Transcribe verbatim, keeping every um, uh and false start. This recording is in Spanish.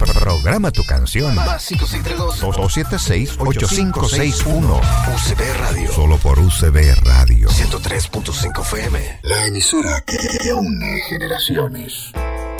Programa tu canción. Más cinco seis tres dos, dos siete seis, ocho cinco seis uno. U C B Radio. Solo por U C B Radio. ciento tres punto cinco F M. La emisora que, que une generaciones.